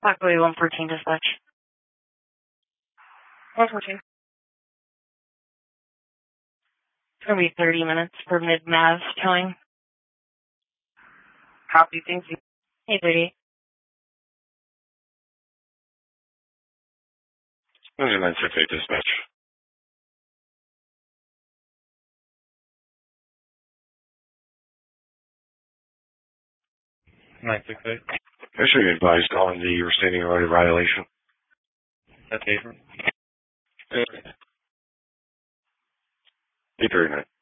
Rockaway 114 dispatch. 114. It's going to be 30 minutes for mid-Mav towing. Copy, thank you. 8:30. 968 dispatch. I should be advised on the restraining order violation. That's different. 8:39.